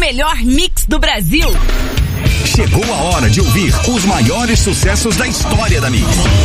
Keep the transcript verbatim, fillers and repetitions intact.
melhor mix do Brasil. Chegou a hora de ouvir os maiores sucessos da história da Mix.